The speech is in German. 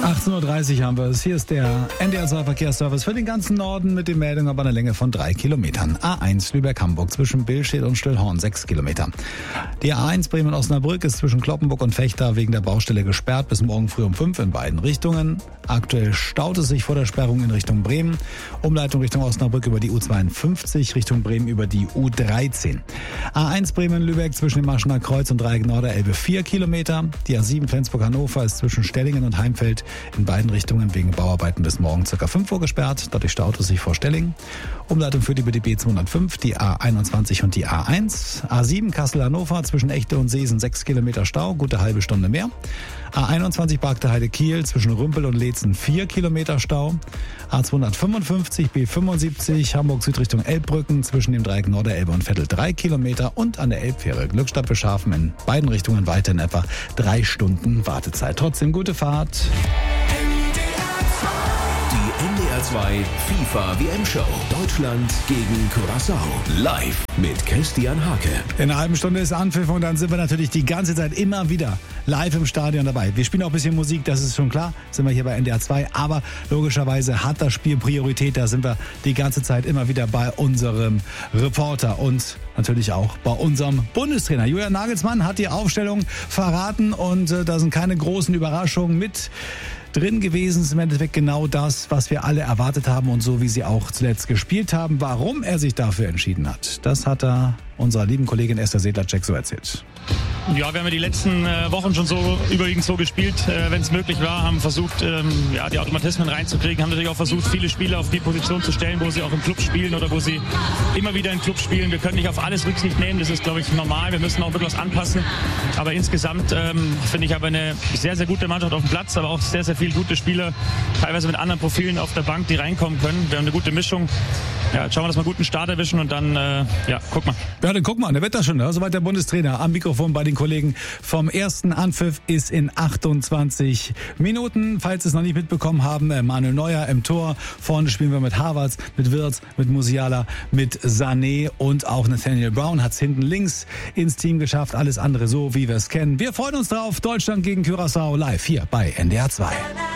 18.30 Uhr haben wir es. Hier ist der NDR 2 Verkehrsservice für den ganzen Norden mit den Meldungen aber einer Länge von 3 Kilometern. A1 Lübeck-Hamburg zwischen Billstedt und Stillhorn 6 Kilometer. Die A1 Bremen-Osnabrück ist zwischen Kloppenburg und Vechta wegen der Baustelle gesperrt bis morgen früh um 5 in beiden Richtungen. Aktuell staut es sich vor der Sperrung in Richtung Bremen. Umleitung Richtung Osnabrück über die U52, Richtung Bremen über die U13. A1 Bremen-Lübeck zwischen dem Maschener Kreuz und Dreieck Norderelbe 4 Kilometer. Die A7 Flensburg-Hannover ist zwischen Stellingen und Heimfeld in beiden Richtungen wegen Bauarbeiten bis morgen ca. 5 Uhr gesperrt. Dadurch staut es sich vor Stellingen. Umleitung führt über die B205, die A21 und die A1. A7 Kassel-Hannover zwischen Echte und Seesen 6 Kilometer Stau, gute halbe Stunde mehr. A21 Bargteheide-Kiel zwischen Rümpel und Leetzen 4 Kilometer Stau. A255 B75 Hamburg Süd Richtung Elbbrücken zwischen dem Dreieck Norderelbe und Vettel 3 Kilometer und an der Elbfähre Glückstadt-Beschafen in beiden Richtungen weiter in etwa 3 Stunden Wartezeit. Trotzdem gute Fahrt. Die NDR 2 FIFA WM-Show. Deutschland gegen Curaçao. Live mit Christian Hake. In einer halben Stunde ist Anpfiff und dann sind wir natürlich die ganze Zeit immer wieder live im Stadion dabei. Wir spielen auch ein bisschen Musik, das ist schon klar. Sind wir hier bei NDR 2. Aber logischerweise hat das Spiel Priorität. Da sind wir die ganze Zeit immer wieder bei unserem Reporter und natürlich auch bei unserem Bundestrainer. Julian Nagelsmann hat die Aufstellung verraten und da sind keine großen Überraschungen mit drin gewesen. Ist im Endeffekt genau das, was wir alle erwartet haben und so, wie sie auch zuletzt gespielt haben. Warum er sich dafür entschieden hat, das hat er unserer lieben Kollegin Esther Sedlacek so erzählt. Ja, wir haben ja die letzten Wochen schon so überwiegend so gespielt, wenn es möglich war, haben versucht, die Automatismen reinzukriegen, haben natürlich auch versucht, viele Spieler auf die Position zu stellen, wo sie auch im Club spielen oder wo sie immer wieder im Club spielen. Wir können nicht auf alles Rücksicht nehmen, das ist, glaube ich, normal. Wir müssen auch wirklich was anpassen. Aber insgesamt finde ich aber eine sehr, sehr gute Mannschaft auf dem Platz, aber auch sehr, sehr viele gute Spieler, teilweise mit anderen Profilen auf der Bank, die reinkommen können. Wir haben eine gute Mischung. Ja, jetzt schauen wir, dass wir einen guten Start erwischen und dann, guck mal. Ja, dann guck mal, der wird das schon. Soweit der Bundestrainer am Mikrofon bei den Kollegen vom ersten Anpfiff ist in 28 Minuten. Falls Sie es noch nicht mitbekommen haben, Manuel Neuer im Tor. Vorne spielen wir mit Havertz, mit Wirtz, mit Musiala, mit Sané und auch Nathaniel Brown hat es hinten links ins Team geschafft. Alles andere so, wie wir es kennen. Wir freuen uns drauf. Deutschland gegen Curaçao live hier bei NDR 2.